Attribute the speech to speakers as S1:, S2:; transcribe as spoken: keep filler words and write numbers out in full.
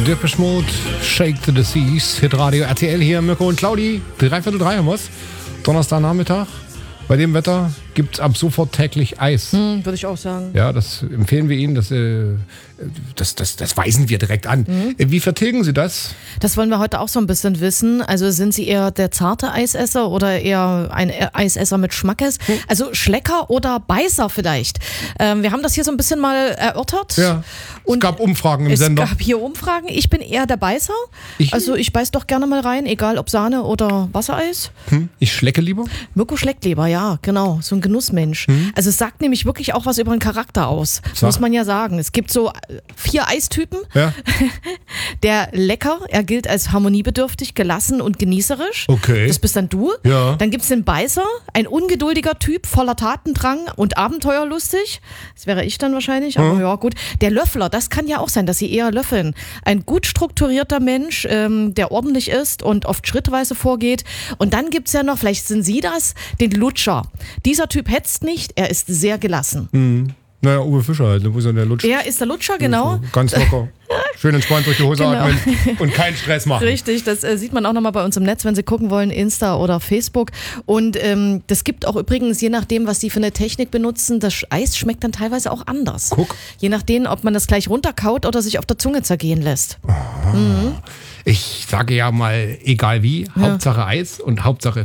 S1: Depeche Mode, Shake the Disease, Hitradio R T L hier, Mirko und Claudi, dreiviertel drei haben wir's. Donnerstagnachmittag. Bei dem Wetter gibt's ab sofort täglich Eis.
S2: Hm, würde ich auch sagen.
S1: Ja, das empfehlen wir Ihnen, das, äh, das, das, das weisen wir direkt an. Mhm. Wie vertilgen Sie das?
S2: Das wollen wir heute auch so ein bisschen wissen. Also sind Sie eher der zarte Eisesser oder eher ein Eisesser mit Schmackes? Hm. Also Schlecker oder Beißer vielleicht. Ähm, wir haben das hier so ein bisschen mal erörtert.
S1: Ja,
S2: und
S1: es gab Umfragen im
S2: es
S1: Sender.
S2: Es gab hier Umfragen. Ich bin eher der Beißer. Ich? Also ich beiß doch gerne mal rein, egal ob Sahne oder Wassereis.
S1: Hm. Ich schlecke lieber?
S2: Mirko schleckt lieber, ja, genau. So ein Genussmensch. Hm. Also es sagt nämlich wirklich auch was über den Charakter aus. Sag. Muss man ja sagen. Es gibt so vier Eistypen.
S1: Ja.
S2: Der Lecker, er gilt als harmoniebedürftig, gelassen und genießerisch.
S1: Okay.
S2: Das bist dann du.
S1: Ja.
S2: Dann gibt es den Beißer, ein ungeduldiger Typ, voller Tatendrang und abenteuerlustig. Das wäre ich dann wahrscheinlich, aber hm. ja gut. Der Löffler, das kann ja auch sein, dass sie eher löffeln. Ein gut strukturierter Mensch, ähm, der ordentlich ist und oft schrittweise vorgeht. Und dann gibt es ja noch, vielleicht sind Sie das, den Lutscher. Dieser Typ hetzt nicht, er ist sehr gelassen.
S1: Mhm. Naja, Uwe Fischer halt, wo ist der Lutscher?
S2: Er ist der Lutscher, genau.
S1: Ganz locker. Schön entspannt durch die Hose genau. atmen und keinen Stress machen.
S2: Richtig, das äh, sieht man auch nochmal bei uns im Netz, wenn Sie gucken wollen, Insta oder Facebook. Und ähm, das gibt auch übrigens, je nachdem, was Sie für eine Technik benutzen, das Eis schmeckt dann teilweise auch anders.
S1: Guck.
S2: Je nachdem, ob man das gleich runterkaut oder sich auf der Zunge zergehen lässt.
S1: Mhm. Ich sage ja mal, egal wie, ja. Hauptsache Eis und Hauptsache